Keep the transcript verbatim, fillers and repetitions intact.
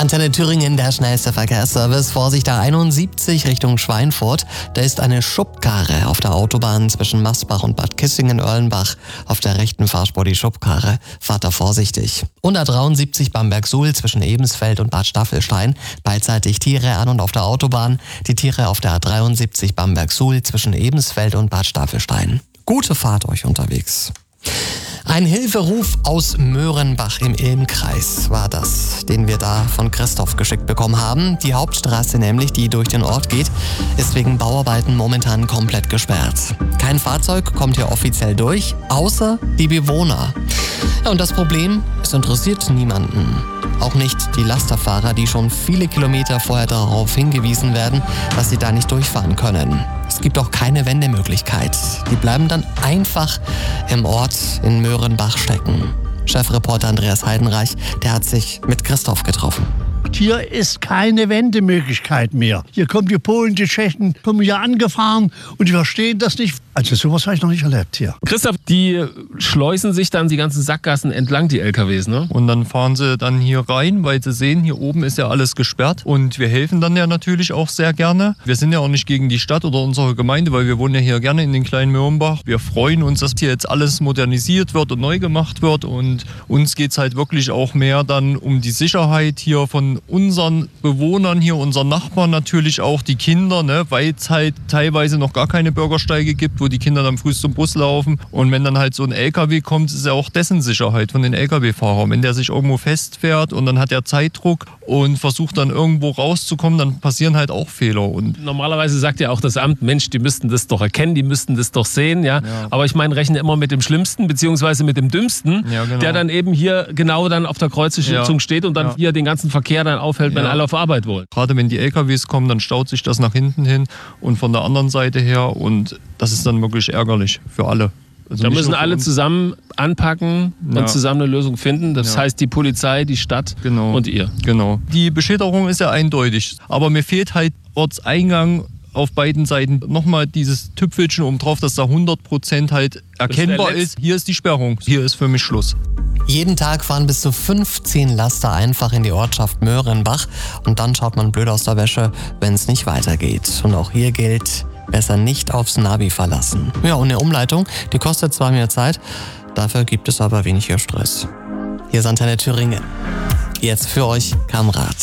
Antenne Thüringen, der schnellste Verkehrsservice. Vorsicht, A einundsiebzig Richtung Schweinfurt. Da ist eine Schubkarre auf der Autobahn zwischen Massbach und Bad Kissingen-Oerlenbach. Auf der rechten Fahrspur die Schubkarre. Fahrt da vorsichtig. Und A dreiundsiebzig Bamberg-Suhl zwischen Ebensfeld und Bad Staffelstein. Beidseitig Tiere an und auf der Autobahn. Die Tiere auf der A dreiundsiebzig Bamberg-Suhl zwischen Ebensfeld und Bad Staffelstein. Gute Fahrt euch unterwegs. Ein Hilferuf aus Möhrenbach im Ilmkreis war das, den wir da von Christoph geschickt bekommen haben. Die Hauptstraße nämlich, die durch den Ort geht, ist wegen Bauarbeiten momentan komplett gesperrt. Kein Fahrzeug kommt hier offiziell durch, außer die Bewohner. Ja, und das Problem, es interessiert niemanden. Auch nicht die Lasterfahrer, die schon viele Kilometer vorher darauf hingewiesen werden, dass sie da nicht durchfahren können. Es gibt auch keine Wendemöglichkeit. Die bleiben dann einfach im Ort in Möhrenbach stecken. Chefreporter Andreas Heidenreich, der hat sich mit Christoph getroffen. Hier ist keine Wendemöglichkeit mehr. Hier kommen die Polen, die Tschechen, kommen hier angefahren und die verstehen das nicht. Also sowas habe ich noch nicht erlebt hier. Christoph, die schleusen sich dann die ganzen Sackgassen entlang, die L K Ws, ne? Und dann fahren sie dann hier rein, weil sie sehen, hier oben ist ja alles gesperrt. Und wir helfen dann ja natürlich auch sehr gerne. Wir sind ja auch nicht gegen die Stadt oder unsere Gemeinde, weil wir wohnen ja hier gerne in den kleinen Möhrenbach. Wir freuen uns, dass hier jetzt alles modernisiert wird und neu gemacht wird. Und uns geht es halt wirklich auch mehr dann um die Sicherheit hier von unseren Bewohnern hier, unseren Nachbarn natürlich auch, die Kinder, ne, weil es halt teilweise noch gar keine Bürgersteige gibt, wo die Kinder dann früh zum Bus laufen. Und wenn dann halt so ein L K W kommt, ist ja auch dessen Sicherheit von den L K W-Fahrern. Wenn der sich irgendwo festfährt und dann hat er Zeitdruck und versucht dann irgendwo rauszukommen, dann passieren halt auch Fehler. Und normalerweise sagt ja auch das Amt, Mensch, die müssten das doch erkennen, die müssten das doch sehen. Ja? Ja. Aber ich meine, rechne immer mit dem Schlimmsten beziehungsweise mit dem Dümmsten, ja, genau. Der dann eben hier genau dann auf der Kreuzung ja. steht und dann ja. hier den ganzen Verkehr dann aufhält, wenn ja. alle auf Arbeit wollen. Gerade wenn die L K Ws kommen, dann staut sich das nach hinten hin und von der anderen Seite her und das ist dann wirklich ärgerlich für alle. Also da müssen alle zusammen anpacken ja. und zusammen eine Lösung finden. Das ja. heißt die Polizei, die Stadt genau. und ihr. Genau. Die Beschilderung ist ja eindeutig, aber mir fehlt halt Ortseingang auf beiden Seiten nochmal dieses Tüpfelchen oben drauf, dass da hundert Prozent halt erkennbar ist. Hier ist die Sperrung. Hier ist für mich Schluss. Jeden Tag fahren bis zu fünfzehn Laster einfach in die Ortschaft Möhrenbach und dann schaut man blöd aus der Wäsche, wenn es nicht weitergeht. Und auch hier gilt, besser nicht aufs Navi verlassen. Ja, und eine Umleitung, die kostet zwar mehr Zeit, dafür gibt es aber weniger Stress. Hier ist Antenne Thüringen. Jetzt für euch Kamrat.